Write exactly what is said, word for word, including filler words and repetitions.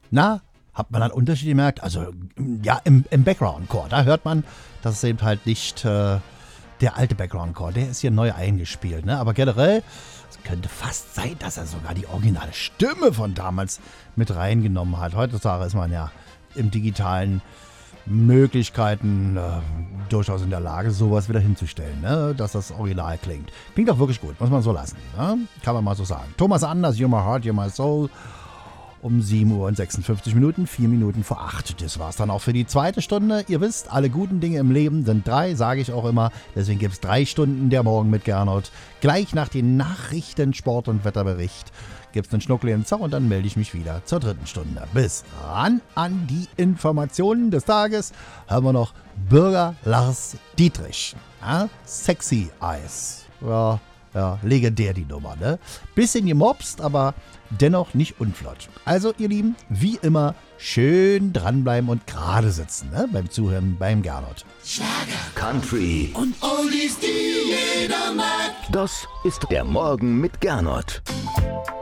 Na, hat man einen Unterschied gemerkt? Also, ja, im, im Background-Chor, da hört man, dass es eben halt nicht äh, der alte Background-Chor, der ist hier neu eingespielt, ne? Aber generell, es könnte fast sein, dass er sogar die originale Stimme von damals mit reingenommen hat. Heutzutage ist man ja im digitalen Möglichkeiten äh, durchaus in der Lage, sowas wieder hinzustellen, ne? Dass das Original klingt. Klingt auch wirklich gut, muss man so lassen, ne? Kann man mal so sagen. Thomas Anders, You're My Heart, You're My Soul, um sieben Uhr und sechsundfünfzig Minuten, vier Minuten vor acht. Das war's dann auch für die zweite Stunde. Ihr wisst, alle guten Dinge im Leben sind drei, sage ich auch immer. Deswegen gibt's drei Stunden der Morgen mit Gernot. Gleich nach den Nachrichten, Sport und Wetterbericht gibt's einen Schnuckli im Zauch und dann melde ich mich wieder zur dritten Stunde. Bis ran an die Informationen des Tages hören wir noch Bürger Lars Dietrich. Ja? Sexy Eyes. Ja, ja, legendär die Nummer, ne? Bisschen gemobst, aber dennoch nicht unflott. Also, ihr Lieben, wie immer, schön dranbleiben und gerade sitzen, ne? Beim Zuhören beim Gernot. Schlager, Country und Oldies, die jeder mag. Das ist der Morgen mit Gernot.